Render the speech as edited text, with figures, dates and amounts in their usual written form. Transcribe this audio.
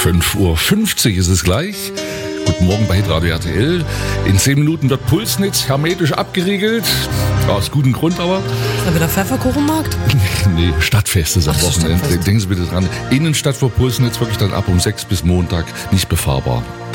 5:50 Uhr ist es gleich. Guten Morgen bei Hitradio RTL. In 10 Minuten wird Pulsnitz hermetisch abgeriegelt. Aus gutem Grund aber. Ist da wieder Pfefferkuchenmarkt? Nee, Stadtfest ist am Wochenende. Denken Sie bitte dran. Innenstadt vor Pulsnitz wirklich dann ab um 6 bis Montag nicht befahrbar.